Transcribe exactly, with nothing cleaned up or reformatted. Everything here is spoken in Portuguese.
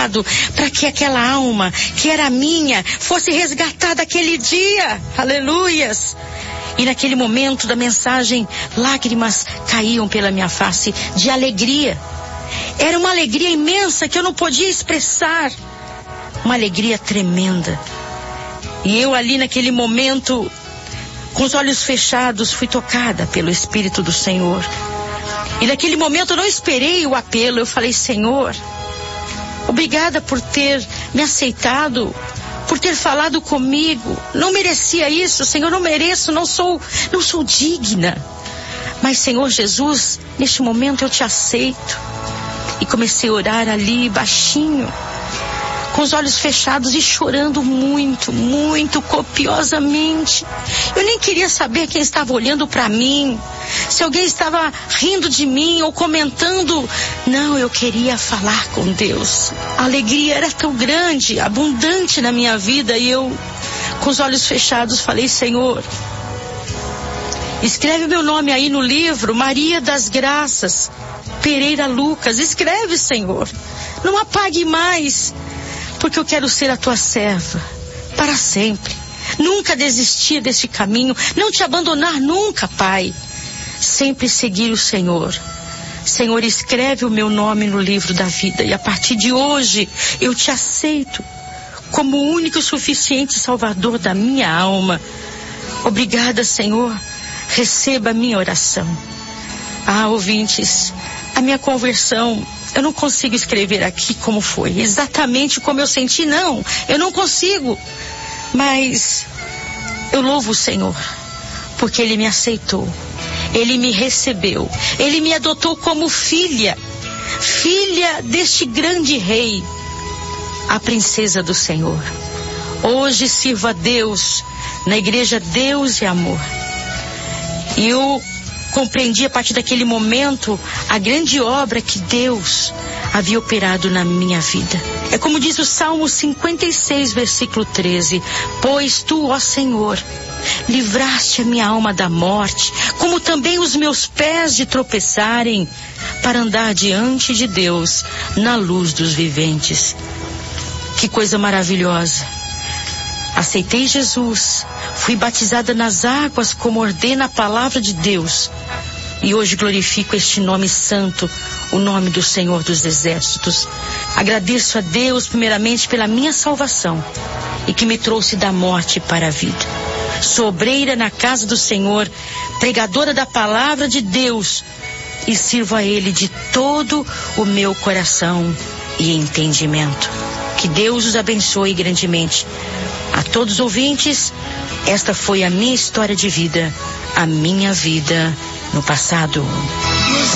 preparado para que aquela alma, que era minha, fosse resgatada aquele dia. Aleluias! E naquele momento da mensagem, lágrimas caíam pela minha face de alegria. Era uma alegria imensa que eu não podia expressar. Uma alegria tremenda. E eu ali naquele momento, com os olhos fechados, fui tocada pelo Espírito do Senhor. E naquele momento eu não esperei o apelo. Eu falei: Senhor, obrigada por ter me aceitado, por ter falado comigo. Não merecia isso, Senhor, não mereço, não sou, não sou digna. Mas, Senhor Jesus, neste momento eu te aceito. E comecei a orar ali, baixinho, com os olhos fechados e chorando muito, muito, copiosamente. Eu nem queria saber quem estava olhando para mim, se alguém estava rindo de mim ou comentando. Não, eu queria falar com Deus. A alegria era tão grande, abundante na minha vida, e eu, com os olhos fechados, falei: Senhor, escreve meu nome aí no livro, Maria das Graças Pereira Lucas. Escreve, Senhor, não apague mais, porque eu quero ser a tua serva para sempre. Nunca desistir deste caminho, não te abandonar nunca, Pai. Sempre seguir o Senhor. Senhor, escreve o meu nome no livro da vida, e a partir de hoje eu te aceito como o único e suficiente Salvador da minha alma. Obrigada, Senhor. Receba a minha oração. Ah, ouvintes, a minha conversão, eu não consigo escrever aqui como foi, exatamente como eu senti, não, eu não consigo. Mas eu louvo o Senhor, porque Ele me aceitou, Ele me recebeu, Ele me adotou como filha, filha deste grande rei, a princesa do Senhor. Hoje sirvo a Deus, na igreja Deus e Amor. E eu compreendi a partir daquele momento a grande obra que Deus havia operado na minha vida. É como diz o Salmo cinquenta e seis, versículo treze: pois tu, ó Senhor, livraste a minha alma da morte, como também os meus pés de tropeçarem, para andar diante de Deus na luz dos viventes. Que coisa maravilhosa! Aceitei Jesus, fui batizada nas águas como ordena a palavra de Deus, e hoje glorifico este nome santo, o nome do Senhor dos Exércitos. Agradeço a Deus primeiramente pela minha salvação e que me trouxe da morte para a vida. Sou obreira na casa do Senhor, pregadora da palavra de Deus, e sirvo a Ele de todo o meu coração e entendimento. Que Deus os abençoe grandemente. A todos os ouvintes, esta foi a minha história de vida, a minha vida no passado.